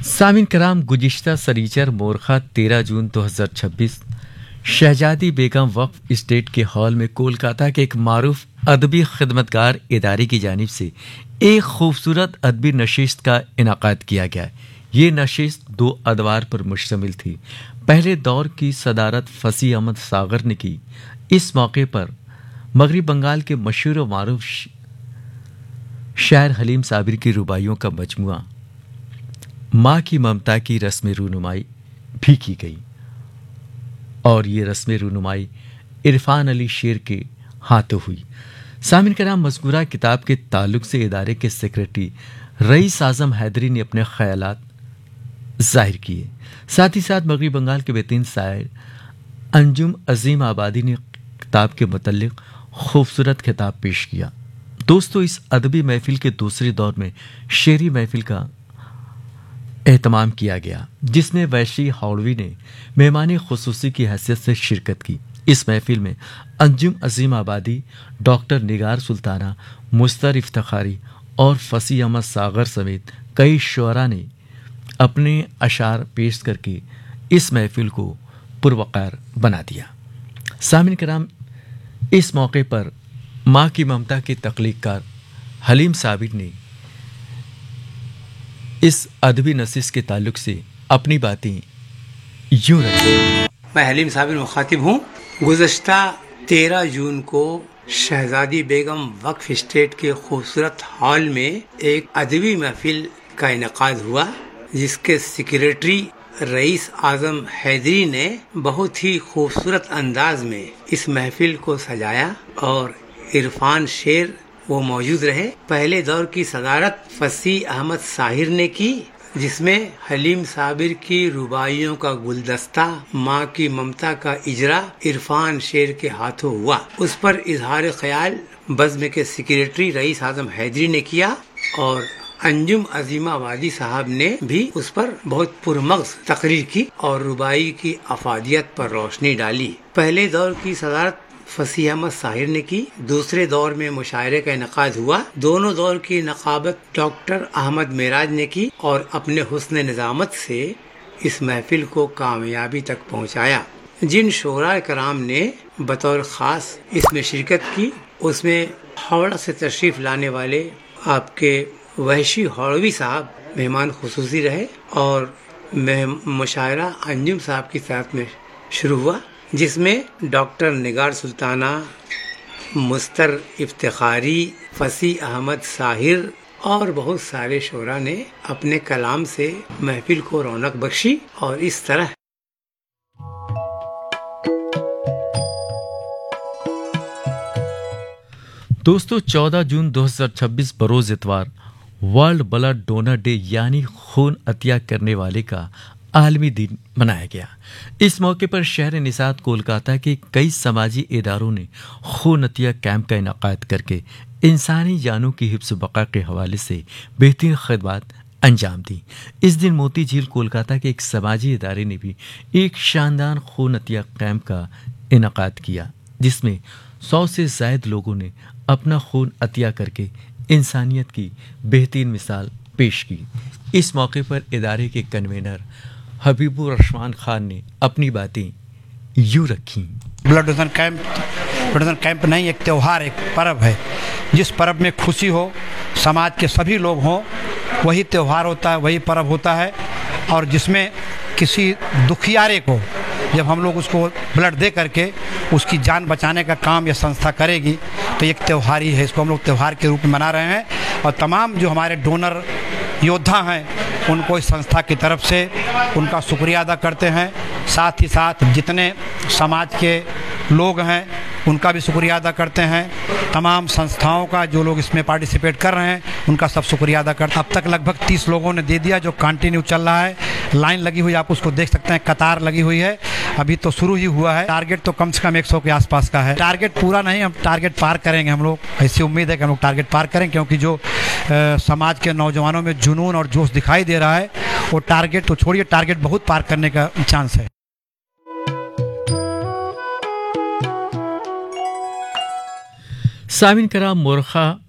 सामिन कराम गुज़िश्ता सरीचर मोरखा 13 जून 2026 शहजादी बेगम वक्फ स्टेट के हॉल में कोलकाता के एक मारूफ अदबी खिदमतगार इदारे की जानिब से एक खूबसूरत अदबी नशिस्त का इनाकाद किया गया। ये नशिस्त 2 अदवार पर मुश्तमिल थी। पहले दौर की सदारत फसी अहमद सागर ने की। इस मौके पर मगरबी बंगाल के मशहूर व मारूफ शायर हलीम साबिर की रुबाइयों का मजमुआ माँ की ममता की रस्म रूनुमाई भी की गई और ये रस्म रूनुमाई इरफान अली शेर के हाथों हुई। सामिन कराम मज़कूरा किताब के ताल्लुक से इदारे के सेक्रेटरी रईस आज़म हैदरी ने अपने ख्यालात जाहिर किए। साथ ही साथ मगरबी बंगाल के बेहतरीन शायर अंजुम अजीम आबादी ने किताब के मुतल्लिक खूबसूरत खिताब पेश किया। दोस्तों, इस अदबी महफिल के दूसरे दौर में शेरी महफिल का एहतमाम किया गया, जिसमें वैशी हौड़वी ने मेहमान खुसूसी की हैसियत से शिरकत की। इस महफिल में अंजुम अजीम आबादी, डॉक्टर निगार सुल्ताना, मुस्तर इफ्तिखारी और फसी अहमद सागर समेत कई शुअरा ने अपने अशार पेश करके इस महफिल को पुरवकार बना दिया। सामिन कराम, इस मौके पर माँ की ममता के तख्लीक़कार हलीम साबिर ने इस अदबी नसीस के ताल्लुक से अपनी बातें यूं रखी। मैं हलीम साबिर मुखातिब हूँ। गुज़श्ता 13 जून को शहजादी बेगम वक्फ स्टेट के खूबसूरत हॉल में एक अदबी महफिल का इनेकाद हुआ, जिसके सेक्रेटरी रईस आज़म हैदरी ने बहुत ही खूबसूरत अंदाज में इस महफिल को सजाया और इरफान शेर वो मौजूद रहे। पहले दौर की सदारत फसी अहमद साहिर ने की, जिसमें हलीम साबिर की रुबाइयों का गुलदस्ता माँ की ममता का इजरा इरफान शेर के हाथों हुआ। उस पर इजहार ख्याल बज़्म के सेक्रेटरी रईस आज़म हैदरी ने किया और अंजुम अजीमाबादी साहब ने भी उस पर बहुत पुरमग़्ज़ तकरीर की और रुबाई की अफादियत पर रोशनी डाली। पहले दौर की सदारत फसी अहमद साहिर ने की। दूसरे दौर में मुशायरे का इनेकाद हुआ। दोनों दौर की नकाबत डॉक्टर अहमद मेराज ने की और अपने हुस्न निज़ामत से इस महफिल को कामयाबी तक पहुंचाया। जिन शोरा कराम ने बतौर ख़ास इसमें शिरकत की, उसमें हावड़ा से तशरीफ़ लाने वाले आपके वैशी हौड़वी साहब मेहमान खुसूसी रहे और मुशायरा अंजुम साहब की साथ में शुरू हुआ, जिसमें डॉक्टर निगार सुल्ताना, मुस्तर इफ्तिखारी, फसी अहमद साहिर और बहुत सारे शोरा ने अपने कलाम से महफिल को रौनक बख्शी और इस तरह दोस्तों, 14 जून 2026 बरोज इतवार वर्ल्ड ब्लड डोनर डे यानी खून अतिया करने वाले का आलमी दिन मनाया गया। इस मौके पर शहर निसात कोलकाता के कई समाजी इदारों ने खून अतिया कैंप का इनेकाद करके इंसानी जानों की हिफ्ज़ बका के हवाले से बेहतरीन खिदमत अंजाम दी। इस दिन मोती झील कोलकाता के एक समाजी इदारे ने भी एक शानदार खून अतिया कैंप का इनेकाद किया, जिसमें 100 से ज़ायद लोगों ने अपना खून अतिया करके इंसानियत की बेहतरीन मिसाल पेश की। इस मौके पर इदारे के कन्वीनर हबीबुर रहमान खान ने अपनी बातें यूं रखी। ब्लड डोनेशन कैंप नहीं, एक त्यौहार, एक पर्व है। जिस पर्व में खुशी हो, समाज के सभी लोग हों, वही त्यौहार होता है, वही पर्व होता है। और जिसमें किसी दुखियारे को जब हम लोग उसको ब्लड दे करके उसकी जान बचाने का काम यह संस्था करेगी, तो एक त्यौहार ही है। इसको हम लोग त्यौहार के रूप में मना रहे हैं और तमाम जो हमारे डोनर योद्धा हैं उनको इस संस्था की तरफ से उनका शुक्रिया अदा करते हैं। साथ ही साथ जितने समाज के लोग हैं उनका भी शुक्रिया अदा करते हैं। तमाम संस्थाओं का जो लोग इसमें पार्टिसिपेट कर रहे हैं उनका सब शुक्रिया अदा करते हैं। अब तक लगभग 30 लोगों ने दे दिया, जो कंटिन्यू चल रहा है। लाइन लगी हुई, आप उसको देख सकते हैं, कतार लगी हुई है। अभी तो शुरू ही हुआ है। टारगेट तो कम से कम 100 के आसपास का है। टारगेट पूरा नहीं, हम टारगेट पार करेंगे। हम लोग ऐसी उम्मीद है कि हम लोग टारगेट पार करें, क्योंकि जो समाज के नौजवानों में जुनून और जोश दिखाई दे रहा है, वो टारगेट तो छोड़िए, टारगेट बहुत पार करने का चांस है। सामिन कराम, मोरखा